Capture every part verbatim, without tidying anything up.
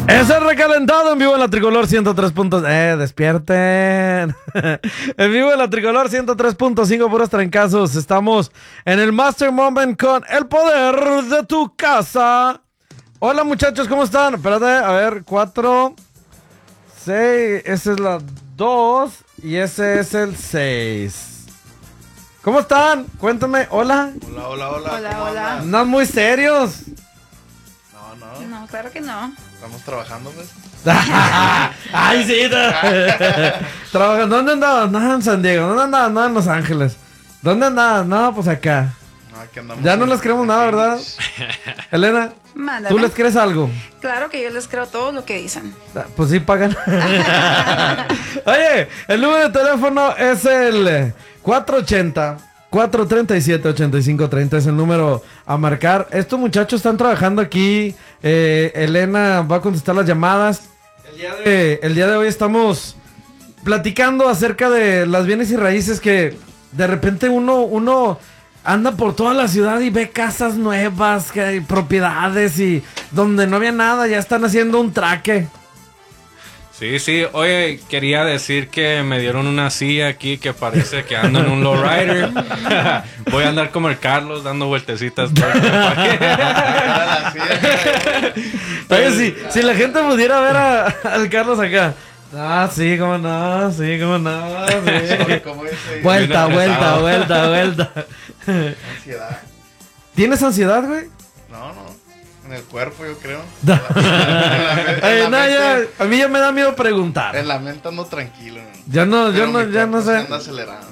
Es el recalentado en vivo en la Tricolor ciento tres puntos. Eh, despierten. En vivo en la Tricolor ciento tres punto cinco, puros trancazos. Estamos en el Master Moment con el poder de tu casa. Hola muchachos, ¿cómo están? Espérate, a ver, cuatro, seis, esa es la dos y ese es el seis. ¿Cómo están? Cuéntame, hola. Hola, hola, hola. Hola, hola. Andan? ¿Andan muy serios? No, no. No, claro que no. Estamos trabajando, pues. Ay, sí. Trabajando. ¿Dónde andabas? No, en San Diego. ¿Dónde andabas? No, en Los Ángeles. ¿Dónde andabas? No, pues acá. No, aquí andamos. Ya no en- les creemos en nada, ¿verdad? Phoenix. Elena, Mándame. ¿tú les crees algo? Claro que yo les creo todo lo que dicen. Pues sí, pagan. Oye, el número de teléfono es el cuatro ochenta, cuatro treinta y siete, ochenta y cinco treinta. Es el número a marcar. Estos muchachos están trabajando aquí. Eh, Elena va a contestar las llamadas. El día de, el día de hoy estamos platicando acerca de las bienes y raíces que de repente uno, uno anda por toda la ciudad y ve casas nuevas, que hay propiedades y donde no había nada ya están haciendo un traque. Sí, sí, oye, quería decir que me dieron una silla aquí que parece que ando en un lowrider. Voy a andar como el Carlos dando vueltecitas todo el tiempo aquí. Era la silla. Oye, si, si la gente pudiera ver a, al Carlos acá. Ah, sí, cómo no, sí, cómo no. Sí. ¿Cómo dice? Vuelta, Bien vuelta, estresado. vuelta, vuelta. Ansiedad. ¿Tienes ansiedad, güey? No, no. En el cuerpo, yo creo. No. En la, Oye, en no, la ya, mente, a mí ya me da miedo preguntar. en la mente ando tranquilo. ¿no? Ya no, yo Pero no, mi ya no cuerpo se sé. anda acelerando.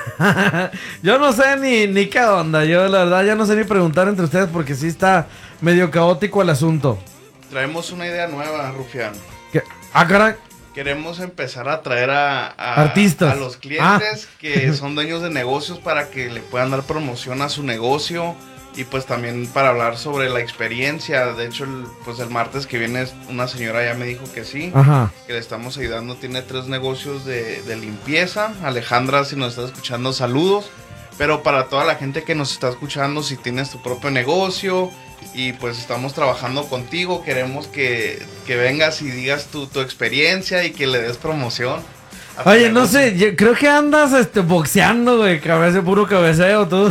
Yo no sé ni, ni qué onda. Yo la verdad ya no sé ni preguntar entre ustedes porque sí está medio caótico el asunto. Traemos una idea nueva, Rufián. ¿Qué? Ah, caray. Queremos empezar a traer a, a- Artistas. a los clientes que son dueños de negocios para que le puedan dar promoción a su negocio y pues también para hablar sobre la experiencia. De hecho, el, pues el martes que viene una señora ya me dijo que sí, Ajá. que le estamos ayudando. Tiene tres negocios de, de limpieza. Alejandra, si nos estás escuchando, saludos. Pero para toda la gente que nos está escuchando, si tienes tu propio negocio y pues estamos trabajando contigo, queremos que, que vengas y digas tu, tu experiencia y que le des promoción. a tu Oye, no negocio. sé, yo creo que andas este, boxeando, güey, cabece, puro cabeceo, tú.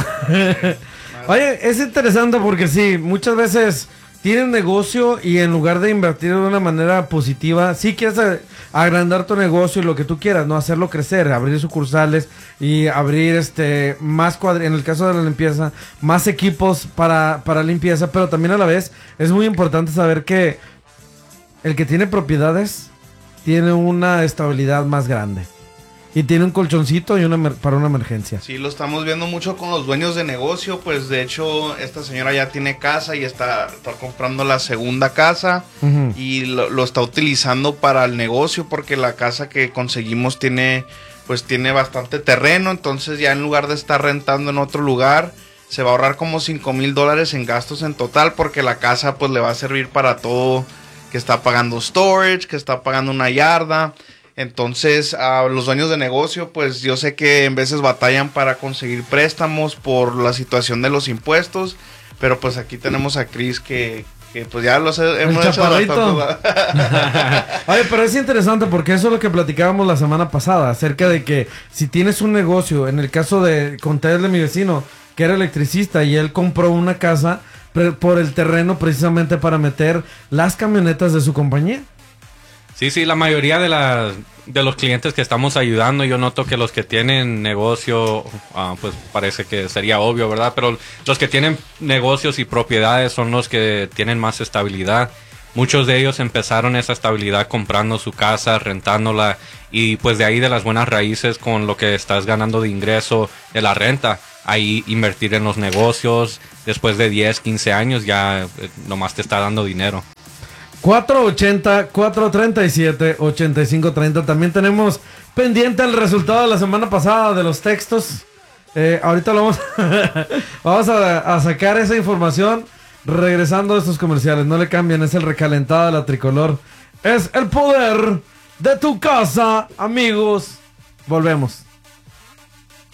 Oye, es interesante porque sí, muchas veces tienes negocio y en lugar de invertir de una manera positiva, sí quieres a- agrandar tu negocio y lo que tú quieras, ¿no? Hacerlo crecer, abrir sucursales y abrir este más cuadri, en el caso de la limpieza, más equipos para, para limpieza, pero también a la vez es muy importante saber que el que tiene propiedades tiene una estabilidad más grande. Y tiene un colchoncito y una emer- para una emergencia. Sí, lo estamos viendo mucho con los dueños de negocio, pues de hecho esta señora ya tiene casa y está, está comprando la segunda casa Ujú. y lo, lo está utilizando para el negocio porque la casa que conseguimos tiene pues tiene bastante terreno, entonces ya en lugar de estar rentando en otro lugar se va a ahorrar como cinco mil dólares en gastos en total porque la casa pues le va a servir para todo, que está pagando storage, que está pagando una yarda. Entonces, a los dueños de negocio, pues yo sé que en veces batallan para conseguir préstamos por la situación de los impuestos, pero pues aquí tenemos a Chris que, que pues ya los he- hemos hecho chaparrito. bastante. Oye, pero es interesante porque eso es lo que platicábamos la semana pasada, acerca de que si tienes un negocio, en el caso de contarles de mi vecino, que era electricista y él compró una casa pre- por el terreno precisamente para meter las camionetas de su compañía. Sí, sí, la mayoría de, la, de los clientes que estamos ayudando, yo noto que los que tienen negocio, ah, pues parece que sería obvio, ¿verdad? Pero los que tienen negocios y propiedades son los que tienen más estabilidad. Muchos de ellos empezaron esa estabilidad comprando su casa, rentándola y pues de ahí de las buenas raíces con lo que estás ganando de ingreso de la renta. Ahí invertir en los negocios, después de diez, quince años ya eh, nomás te está dando dinero. cuatro ochenta, cuatro treinta y siete, ochenta y cinco treinta. También tenemos pendiente el resultado de la semana pasada de los textos. Eh, ahorita lo vamos, vamos a, a sacar esa información regresando a estos comerciales. No le cambien, es el recalentado de la Tricolor. Es el poder de tu casa, amigos. Volvemos.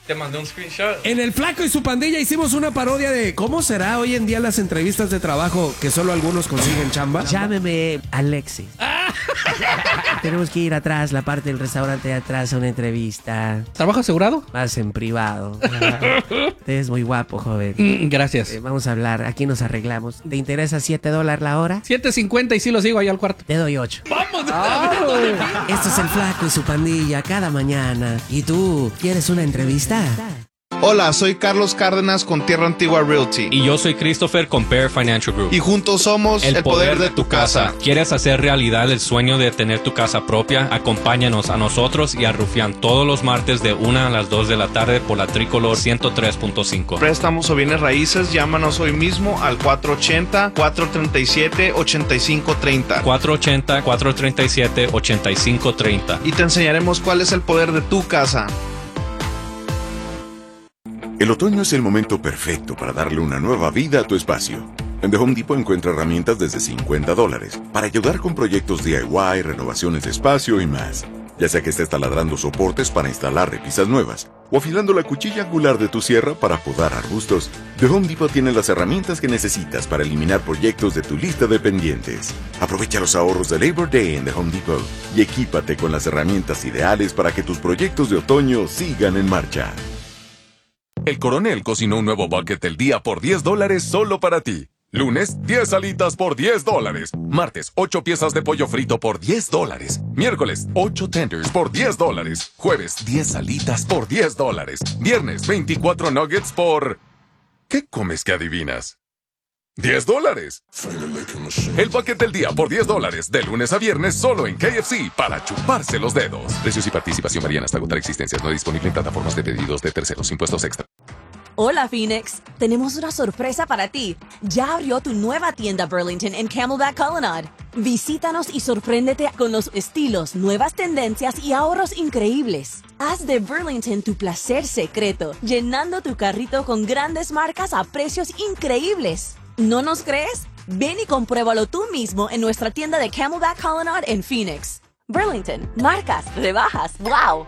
Te mandé un screenshot. En El Flaco y su pandilla hicimos una parodia de cómo será hoy en día las entrevistas de trabajo que solo algunos consiguen chamba. Llámeme Alexis. Tenemos que ir atrás, la parte del restaurante de atrás a una entrevista. ¿Trabajo asegurado? Más en privado. Usted es muy guapo, joven. Mm, gracias. Eh, vamos a hablar, aquí nos arreglamos. ¿Te interesa siete dólares la hora? siete cincuenta y sí lo sigo ahí al cuarto. Te doy ocho. ¡Vamos! Esto es El Flaco y su pandilla cada mañana. ¿Y tú, quieres una entrevista? Hola, soy Carlos Cárdenas con Tierra Antigua Realty. Y yo soy Christopher con Bear Financial Group. Y juntos somos el, poder, de tu casa. ¿Quieres hacer realidad el sueño de tener tu casa propia? Acompáñanos a nosotros y a Rufián todos los martes de una a las dos de la tarde por la Tricolor ciento tres punto cinco. Préstamos o bienes raíces, llámanos hoy mismo al cuatro ochenta, cuatro treinta y siete, ochenta y cinco treinta. cuatro ochenta, cuatro treinta y siete, ochenta y cinco treinta. Y te enseñaremos cuál es el poder de tu casa. El otoño es el momento perfecto para darle una nueva vida a tu espacio. En The Home Depot encuentra herramientas desde cincuenta dólares para ayudar con proyectos D I Y, renovaciones de espacio y más. Ya sea que estés taladrando soportes para instalar repisas nuevas o afilando la cuchilla angular de tu sierra para podar arbustos, The Home Depot tiene las herramientas que necesitas para eliminar proyectos de tu lista de pendientes. Aprovecha los ahorros de Labor Day en The Home Depot y equípate con las herramientas ideales para que tus proyectos de otoño sigan en marcha. El Coronel cocinó un nuevo bucket del día por diez dólares solo para ti. Lunes, diez alitas por diez dólares. Martes, ocho piezas de pollo frito por diez dólares. Miércoles, ocho tenders por diez dólares. Jueves, diez alitas por diez dólares. Viernes, veinticuatro nuggets por... ¿Qué comes que adivinas? ¡diez dólares! El bucket del día por diez dólares, de lunes a viernes solo en K F C para chuparse los dedos. Precios y participación varían hasta agotar existencias. No disponible en plataformas de pedidos de terceros. Impuestos extra. Hola Phoenix, tenemos una sorpresa para ti. Ya abrió tu nueva tienda Burlington en Camelback Colonnade. Visítanos y sorpréndete con los estilos, nuevas tendencias y ahorros increíbles. Haz de Burlington tu placer secreto, llenando tu carrito con grandes marcas a precios increíbles. ¿No nos crees? Ven y compruébalo tú mismo en nuestra tienda de Camelback Colonnade en Phoenix. Burlington, marcas, rebajas, wow.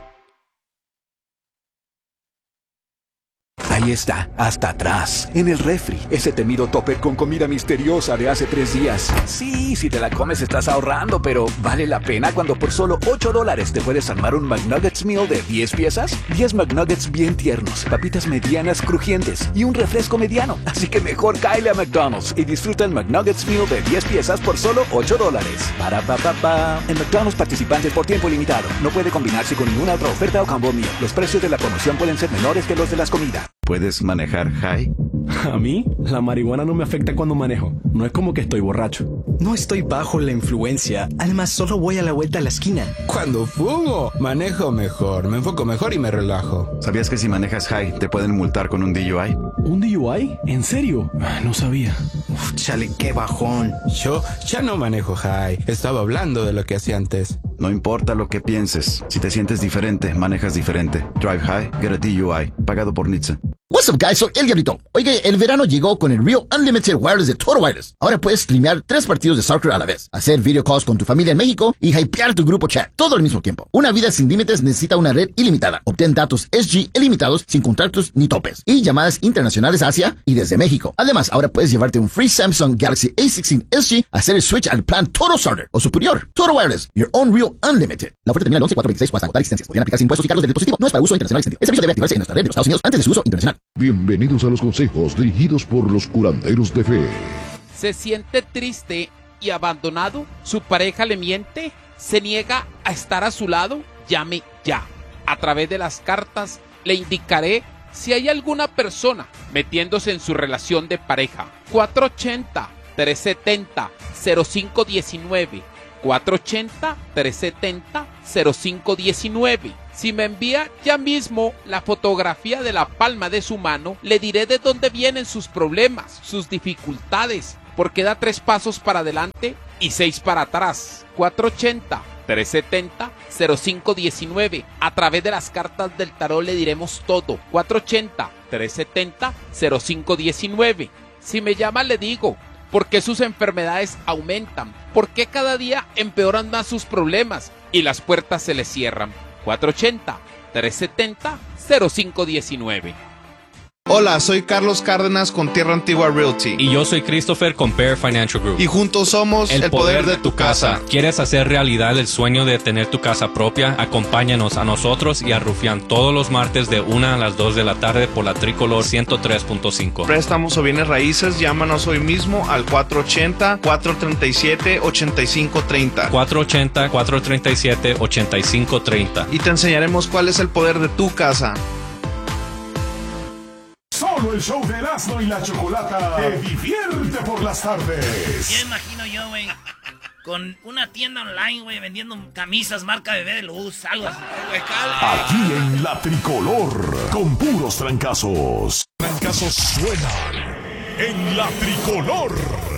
Ahí está, hasta atrás, en el refri, ese temido topper con comida misteriosa de hace tres días. Sí, si te la comes estás ahorrando, pero ¿vale la pena cuando por solo ocho dólares te puedes armar un McNuggets Meal de diez piezas? diez McNuggets bien tiernos, papitas medianas crujientes y un refresco mediano. Así que mejor cáele a McDonald's y disfruta el McNuggets Meal de diez piezas por solo ocho dólares. Para pa pa pa. En McDonald's participantes por tiempo limitado. No puede combinarse con ninguna otra oferta o combo meal. Los precios de la promoción pueden ser menores que los de las comidas. ¿Puedes manejar high? A mí, la marihuana no me afecta cuando manejo. No es como que estoy borracho. No estoy bajo la influencia. Además, solo voy a la vuelta a la esquina. Cuando fumo, manejo mejor, me enfoco mejor y me relajo. ¿Sabías que si manejas high te pueden multar con un D U I? ¿Un D U I? ¿En serio? No sabía. Uf, chale, qué bajón. Yo ya no manejo high. Estaba hablando de lo que hacía antes. No importa lo que pienses. Si te sientes diferente, manejas diferente. Drive high, get a D U I. Pagado por N H T S A. What's up, guys? Soy El Diablito. Oye, el verano llegó con el Real Unlimited Wireless de Total Wireless. Ahora puedes streamear tres partidos de soccer a la vez, hacer video calls con tu familia en México y hypear tu grupo chat, todo al mismo tiempo. Una vida sin límites necesita una red ilimitada. Obtén datos S G ilimitados sin contratos ni topes y llamadas internacionales a Asia y desde México. Además, ahora puedes llevarte un free Samsung Galaxy A dieciséis S G, hacer el switch al plan Total Starter o superior. Total Wireless, your own Real Unlimited. La oferta termina el once cuatro veintiséis o hasta agotar existencias. Podrían aplicarse impuestos y cargos del dispositivo. No es para uso internacional extendido. El servicio debe activarse en nuestra red de los Estados Unidos antes de su uso internacional. Bienvenidos a los consejos dirigidos por los curanderos de fe. ¿Se siente triste y abandonado? ¿Su pareja le miente? ¿Se niega a estar a su lado? Llame ya. A través de las cartas le indicaré si hay alguna persona metiéndose en su relación de pareja. cuatro ochenta, tres setenta, cero cinco diecinueve. cuatro ochenta, tres setenta, cero cinco diecinueve. Si me envía ya mismo la fotografía de la palma de su mano, le diré de dónde vienen sus problemas, sus dificultades, porque da tres pasos para adelante y seis para atrás. cuatro ochenta, tres setenta, cero cinco diecinueve. A través de las cartas del tarot le diremos todo. cuatro ochenta, tres setenta, cero cinco diecinueve. Si me llama le digo por qué sus enfermedades aumentan, por qué cada día empeoran más sus problemas y las puertas se le cierran. cuatro ochenta, tres setenta, cero cinco uno nueve. Hola, soy Carlos Cárdenas con Tierra Antigua Realty. Y yo soy Christopher con Bear Financial Group. Y juntos somos el, el poder, poder de tu casa. casa. ¿Quieres hacer realidad el sueño de tener tu casa propia? Acompáñanos a nosotros y a Rufián todos los martes de una a las dos de la tarde por la Tricolor ciento tres punto cinco. Préstamos o bienes raíces, llámanos hoy mismo al cuatro ochenta, cuatro treinta y siete, ochenta y cinco treinta. cuatro ochenta, cuatro treinta y siete, ochenta y cinco treinta. Y te enseñaremos cuál es el poder de tu casa. Solo el show de Erasmo y la Chocolata te divierte por las tardes. Ya imagino yo, güey, con una tienda online, güey, vendiendo camisas marca Bebé de Luz, algo así. Aquí en La Tricolor, con puros trancazos. Trancazos suenan en La Tricolor.